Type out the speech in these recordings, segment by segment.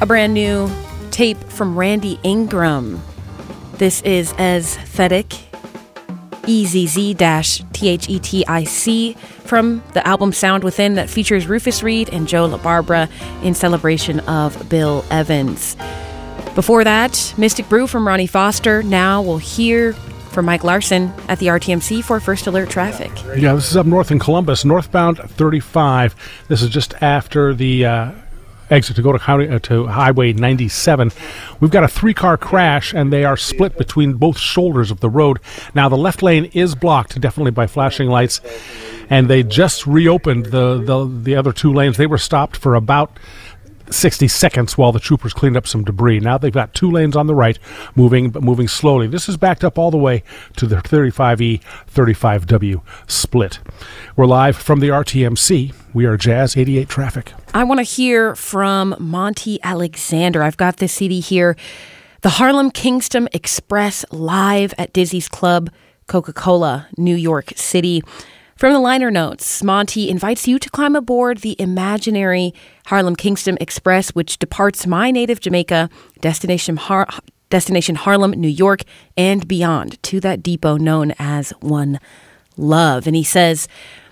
a brand new tape from Randy Ingram. This is Aesthetic, EZZ-THETIC, from the album Sound Within that features Rufus Reid and Joe LaBarbera in celebration of Bill Evans. Before that, Mystic Brew from Ronnie Foster. Now we'll hear from Mike Larson at the RTMC for First Alert Traffic. Yeah, this is up north in Columbus, northbound 35. This is just after the exit to go to Highway 97. We've got a 3-car crash, and they are split between both shoulders of the road. Now, the left lane is blocked, definitely by flashing lights, and they just reopened the other 2 lanes. They were stopped for about 60 seconds while the troopers cleaned up some debris. Now they've got 2 lanes on the right, moving slowly. This is backed up all the way to the 35E, 35W split. We're live from the RTMC. We are Jazz 88 Traffic. I want to hear from Monty Alexander. I've got this CD here. The Harlem Kingston Express live at Dizzy's Club, Coca-Cola, New York City. From the liner notes, Monty invites you to climb aboard the imaginary Harlem Kingston Express, which departs my native Jamaica, destination Harlem, New York, and beyond to that depot known as One Love. And he says,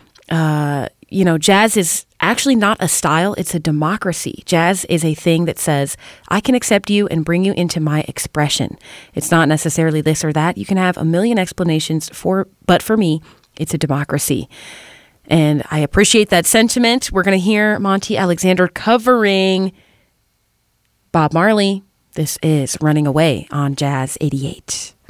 jazz is actually not a style, it's a democracy. Jazz is a thing that says, I can accept you and bring you into my expression. It's not necessarily this or that. You can have a million explanations but for me, it's a democracy. And I appreciate that sentiment. We're going to hear Monty Alexander covering Bob Marley. This is Running Away on Jazz 88.